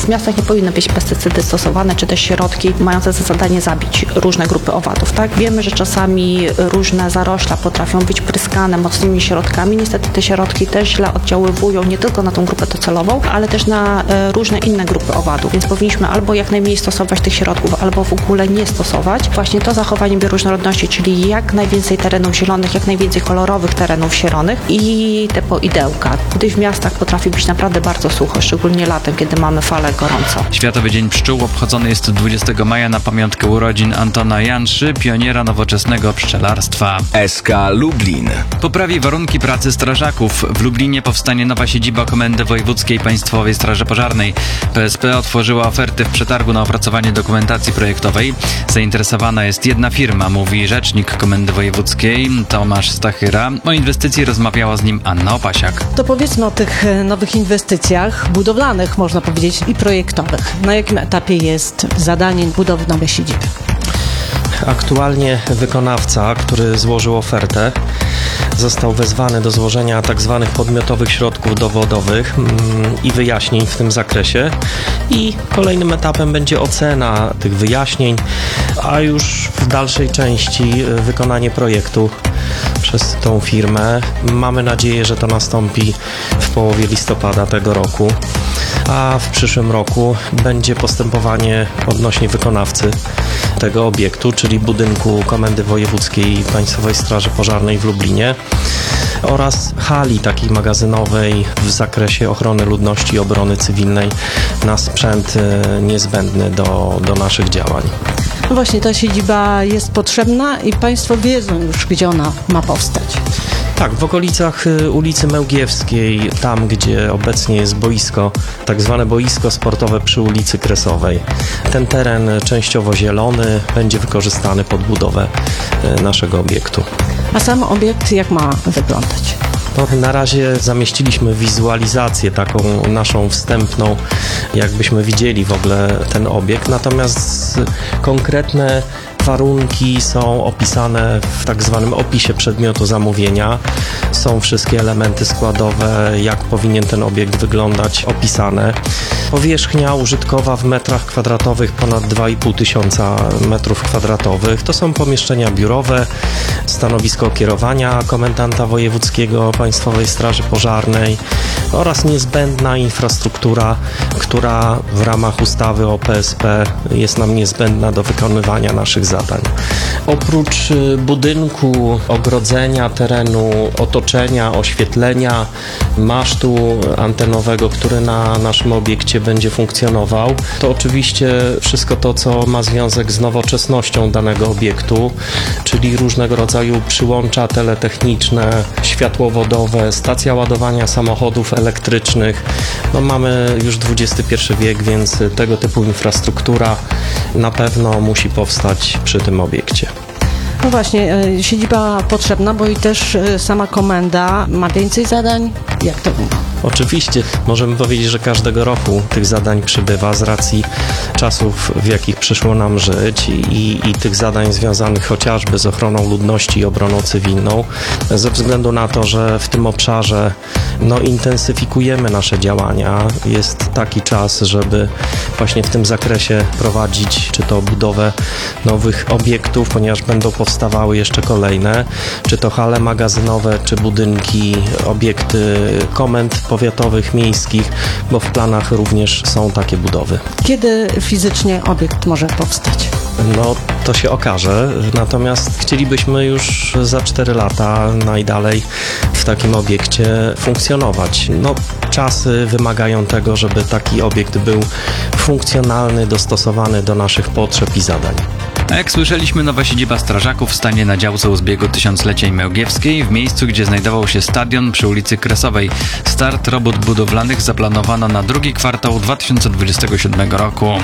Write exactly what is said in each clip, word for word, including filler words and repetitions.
W miastach nie powinny być pestycydy stosowane, czy też środki mające za zadanie zabić różne grupy owadów, tak? Wiemy, że czasami różne zarośla potrafią być pryskane mocnymi środkami. Niestety te środki też źle oddziaływują nie tylko na tą grupę docelową, ale też na e, różne inne grupy owadów, więc powinniśmy albo jak najmniej stosować tych środków, albo w ogóle nie stosować. Właśnie to zachowanie bioróżnorodności, czyli jak najwięcej terenów zielonych, jak najwięcej kolorowych terenów zielonych i te poidełka, gdy w miastach potrafi być naprawdę bardzo sucho, szczególnie latem, kiedy mamy falę gorąco. Światowy Dzień Pszczół obchodzony jest dwudziestego maja na pamiątkę urodzin Antona Janszy, pioniera nowoczesnego pszczelarstwa. S K Lublin. Poprawi warunki pracy strażaków. W Lublinie powstanie nowa siedziba Komendy Wojewódzkiej Państwowej Straży Pożarnej. P S P otworzyła oferty w przetargu na opracowanie dokumentacji projektowej. Zainteresowana jest jedna firma, mówi rzecznik Komendy Wojewódzkiej Tomasz Stachyra. O inwestycji rozmawiała z nim Anna Opasiak. To powiedzmy o tych nowych inwestycjach budowlanych, można powiedzieć, i projektowych. Na jakim etapie jest zadanie budowy nowej siedziby? Aktualnie wykonawca, który złożył ofertę, został wezwany do złożenia tzw. podmiotowych środków dowodowych i wyjaśnień w tym zakresie i kolejnym etapem będzie ocena tych wyjaśnień, a już w dalszej części wykonanie projektu przez tą firmę. Mamy nadzieję, że to nastąpi w połowie listopada tego roku, a w przyszłym roku będzie postępowanie odnośnie wykonawcy tego obiektu, czyli budynku Komendy Wojewódzkiej Państwowej Straży Pożarnej w Lublinie oraz hali takiej magazynowej w zakresie ochrony ludności i obrony cywilnej na sprzęt niezbędny do, do naszych działań. No właśnie, ta siedziba jest potrzebna i Państwo wiedzą już, gdzie ona ma powstać. Tak, w okolicach ulicy Mełgiewskiej, tam gdzie obecnie jest boisko, tak zwane boisko sportowe przy ulicy Kresowej. Ten teren częściowo zielony będzie wykorzystany pod budowę naszego obiektu. A sam obiekt jak ma wyglądać? No, na razie zamieściliśmy wizualizację taką naszą wstępną, jakbyśmy widzieli w ogóle ten obiekt, natomiast konkretne warunki są opisane w tak zwanym opisie przedmiotu zamówienia. Są wszystkie elementy składowe, jak powinien ten obiekt wyglądać, opisane. Powierzchnia użytkowa w metrach kwadratowych ponad dwa i pół tysiąca metrów kwadratowych. To są pomieszczenia biurowe, stanowisko kierowania komendanta wojewódzkiego Państwowej Straży Pożarnej oraz niezbędna infrastruktura, która w ramach ustawy o P S P jest nam niezbędna do wykonywania naszych zadań. Oprócz budynku, ogrodzenia terenu, otoczenia, oświetlenia, masztu antenowego, który na naszym obiekcie będzie funkcjonował, to oczywiście wszystko to, co ma związek z nowoczesnością danego obiektu, czyli różnego rodzaju przyłącza teletechniczne, światłowodowe, stacja ładowania samochodów elektrycznych. No, mamy już dwudziesty pierwszy wiek, więc tego typu infrastruktura na pewno musi powstać przy tym obiekcie. No właśnie, siedziba potrzebna, bo i też sama komenda ma więcej zadań. Jak to wygląda? Oczywiście możemy powiedzieć, że każdego roku tych zadań przybywa z racji czasów, w jakich przyszło nam żyć i, i tych zadań związanych chociażby z ochroną ludności i obroną cywilną, ze względu na to, że w tym obszarze no, intensyfikujemy nasze działania. Jest taki czas, żeby właśnie w tym zakresie prowadzić czy to budowę nowych obiektów, ponieważ będą powstawały jeszcze kolejne, czy to hale magazynowe, czy budynki, obiekty komend powiatowych, miejskich, bo w planach również są takie budowy. Kiedy fizycznie obiekt może powstać? No, to się okaże, natomiast chcielibyśmy już za cztery lata najdalej w takim obiekcie funkcjonować. No, czasy wymagają tego, żeby taki obiekt był funkcjonalny, dostosowany do naszych potrzeb i zadań. A jak słyszeliśmy, nowa siedziba strażaków stanie na działce u zbiegu Tysiąclecia Mełgiewskiej, w miejscu, gdzie znajdował się stadion przy ulicy Kresowej. Start robót budowlanych zaplanowano na drugi kwartał dwa tysiące dwudziestego siódmego roku.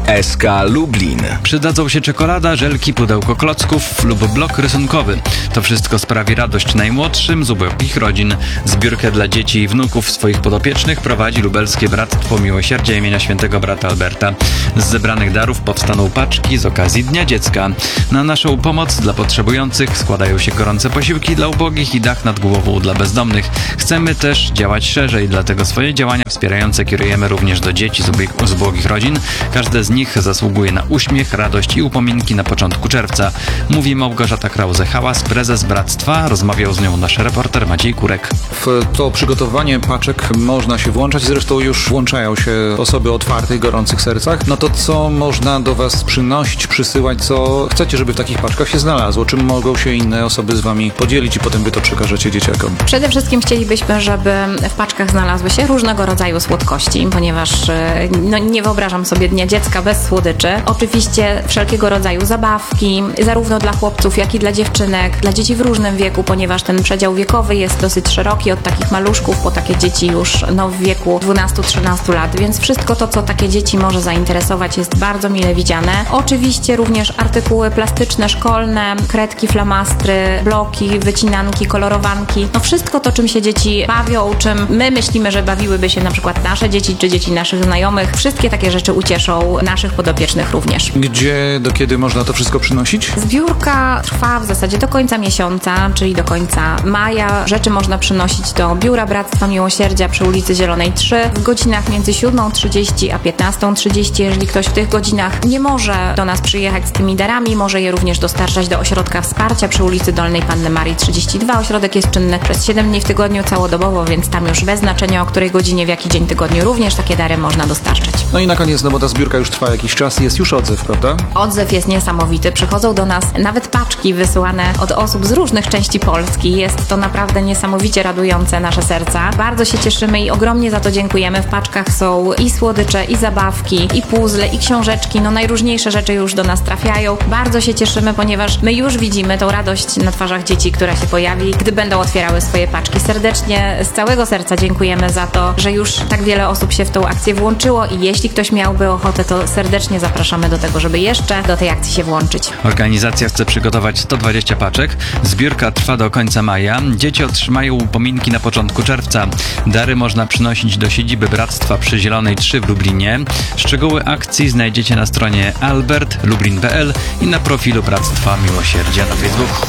S K Lublin. Przydadzą się czekolada, żelki, pudełko klocków lub blok rysunkowy. To wszystko sprawi radość najmłodszym z ubogich rodzin. Zbiórkę dla dzieci i wnuków swoich podopiecznych prowadzi Lubelskie Bractwo Miłosierdzia imienia Świętego Brata Alberta. Z zebranych darów powstaną paczki z okazji Dnia Dziecka. Na naszą pomoc dla potrzebujących składają się gorące posiłki dla ubogich i dach nad głową dla bezdomnych. Chcemy też działać szerzej, dlatego swoje działania wspierające kierujemy również do dzieci z ubogich, z ubogich rodzin. Każde z nich zasługuje na uśmiech, radość i upominki na początku czerwca. Mówi Małgorzata Krause-Hałas, prezes Bractwa. Rozmawiał z nią nasz reporter Maciej Kurek. W to przygotowanie paczek można się włączać, zresztą już włączają się osoby o otwartych, gorących sercach. No to co można do Was przynosić, przysyłać, co chcecie, żeby w takich paczkach się znalazło? Czym mogą się inne osoby z Wami podzielić i potem Wy to przekażecie dzieciakom? Przede wszystkim chcielibyśmy, żeby w paczkach znalazły się różnego rodzaju słodkości, ponieważ no, nie wyobrażam sobie Dnia Dziecka bez słodyczy. Oczywiście wszelkiego rodzaju zabawki, zarówno dla chłopców, jak i dla dziewczynek, dla dzieci w różnym wieku, ponieważ ten przedział wiekowy jest dosyć szeroki, od takich maluszków po takie dzieci już no, w wieku dwunastu trzynastu lat, więc wszystko to, co takie dzieci może zainteresować, jest bardzo mile widziane. Oczywiście również artykuły plastyczne, szkolne, kredki, flamastry, bloki, wycinanki, kolorowanki, no wszystko to, czym się dzieci bawią, czym my myślimy, że bawiłyby się na przykład nasze dzieci, czy dzieci naszych znajomych. Wszystkie takie rzeczy ucieszą naszych podopiecznych również. Gdzie, do kiedy można to wszystko przynosić? Zbiórka trwa w zasadzie do końca miesiąca, czyli do końca maja. Rzeczy można przynosić do Biura Bractwa Miłosierdzia przy ulicy Zielonej trzy w godzinach między siódmą trzydzieści a piętnastą trzydzieści. Jeżeli ktoś w tych godzinach nie może do nas przyjechać z tymi darami, może je również dostarczać do ośrodka wsparcia przy ulicy Dolnej Panny Marii trzydzieści dwa. Ośrodek jest czynny przez siedem dni w tygodniu całodobowo, więc tam już bez znaczenia, o której godzinie, w jaki dzień tygodniu również takie dary można dostarczyć. No i na koniec, no bo ta zbiórka już trwa jakiś czas, jest już odzew, prawda? Odzew jest niesamowity. Przychodzą do nas nawet paczki wysyłane od osób z różnych części Polski. Jest to naprawdę niesamowicie radujące nasze serca. Bardzo się cieszymy i ogromnie za to dziękujemy. W paczkach są i słodycze, i zabawki, i puzzle, i książeczki. No najróżniejsze rzeczy już do nas trafiają. Bardzo się cieszymy, ponieważ my już widzimy tą radość na twarzach dzieci, która się pojawi, gdy będą otwierały swoje paczki. Serdecznie, z całego serca dziękujemy za to, że już tak wiele osób się w tą akcję włączyło i jeśli ktoś miałby ochotę, to serdecznie zapraszamy do tego, żeby jeszcze do tej akcji się włączyć. Organizacja chce przygotować sto dwadzieścia paczek. Zbiórka trwa do końca maja. Dzieci otrzymają upominki na początku czerwca. Dary można przynosić do siedziby Bractwa przy Zielonej trzy w Lublinie. Szczegóły akcji znajdziecie na stronie albert lublin kropka p l i na profilu Bractwa Miłosierdzia na Facebooku.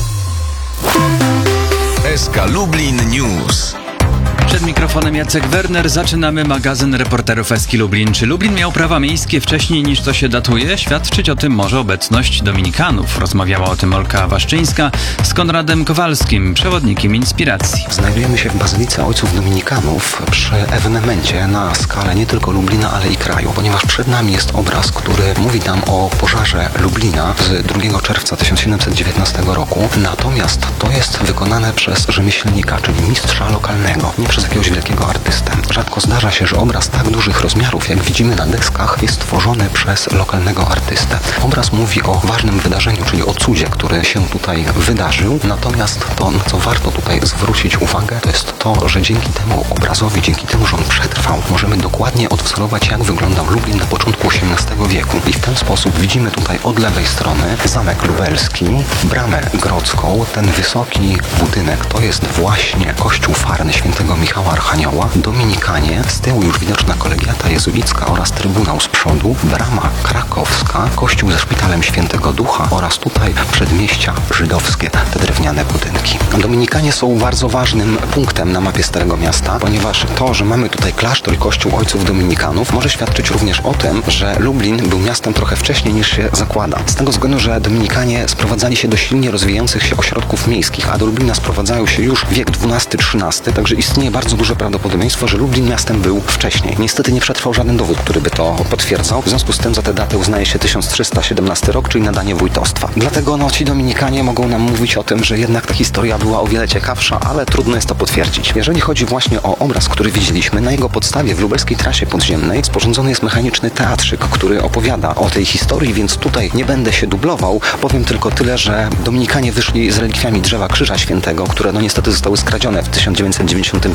S K Lublin News. Przed mikrofonem Jacek Werner. Zaczynamy magazyn reporterów S K Lublin. Czy Lublin miał prawa miejskie wcześniej niż to się datuje? Świadczyć o tym może obecność dominikanów. Rozmawiała o tym Olka Waszczyńska z Konradem Kowalskim, przewodnikiem Inspiracji. Znajdujemy się w Bazylice Ojców Dominikanów przy ewenemencie na skalę nie tylko Lublina, ale i kraju, ponieważ przed nami jest obraz, który mówi nam o pożarze Lublina z drugiego czerwca tysiąc siedemset dziewiętnastego roku. Natomiast to jest wykonane przez rzemieślnika, czyli mistrza lokalnego, nie przez jakiegoś wielkiego artystę. Rzadko zdarza się, że obraz tak dużych rozmiarów, jak widzimy na deskach, jest tworzony przez lokalnego artystę. Obraz mówi o ważnym wydarzeniu, czyli o cudzie, który się tutaj wydarzył. Natomiast to, na co warto tutaj zwrócić uwagę, to jest to, że dzięki temu obrazowi, dzięki temu, że on przetrwał, możemy dokładnie odwzorować, jak wyglądał Lublin na początku osiemnastego wieku. I w ten sposób widzimy tutaj od lewej strony zamek lubelski, bramę grodzką. Ten wysoki budynek to jest właśnie kościół farny świętego Michała Archanioła, Dominikanie, z tyłu już widoczna kolegiata jezuicka oraz trybunał z przodu, brama krakowska, kościół ze szpitalem Świętego Ducha oraz tutaj przedmieścia żydowskie, te drewniane budynki. Dominikanie są bardzo ważnym punktem na mapie Starego Miasta, ponieważ to, że mamy tutaj klasztor i kościół ojców dominikanów, może świadczyć również o tym, że Lublin był miastem trochę wcześniej niż się zakłada. Z tego względu, że Dominikanie sprowadzali się do silnie rozwijających się ośrodków miejskich, a do Lublina sprowadzają się już wiek dwunasty trzynasty, także istnieje bardzo duże prawdopodobieństwo, że Lublin miastem był wcześniej. Niestety nie przetrwał żaden dowód, który by to potwierdzał. W związku z tym za tę datę uznaje się tysiąc trzysta siedemnasty rok, czyli nadanie wójtostwa. Dlatego no, ci Dominikanie mogą nam mówić o tym, że jednak ta historia była o wiele ciekawsza, ale trudno jest to potwierdzić. Jeżeli chodzi właśnie o obraz, który widzieliśmy, na jego podstawie w lubelskiej trasie podziemnej sporządzony jest mechaniczny teatrzyk, który opowiada o tej historii, więc tutaj nie będę się dublował. Powiem tylko tyle, że Dominikanie wyszli z relikwiami drzewa Krzyża Świętego, które no niestety zostały skradzione w tysiąc dziewięćset dziewięćdziesiątym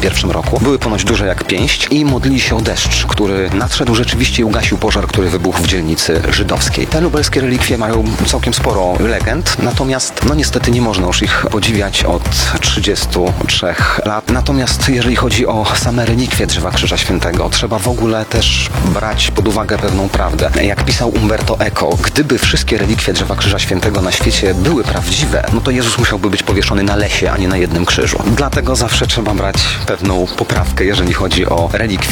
pierwszym roku. Były ponoć duże jak pięść i modlili się o deszcz, który nadszedł rzeczywiście i ugasił pożar, który wybuchł w dzielnicy żydowskiej. Te lubelskie relikwie mają całkiem sporo legend, natomiast no niestety nie można już ich podziwiać od trzydziestu trzech lat. Natomiast jeżeli chodzi o same relikwie drzewa Krzyża Świętego, trzeba w ogóle też brać pod uwagę pewną prawdę. Jak pisał Umberto Eco, gdyby wszystkie relikwie drzewa Krzyża Świętego na świecie były prawdziwe, no to Jezus musiałby być powieszony na lesie, a nie na jednym krzyżu. Dlatego zawsze trzeba brać pewną poprawkę, jeżeli chodzi o relikwie.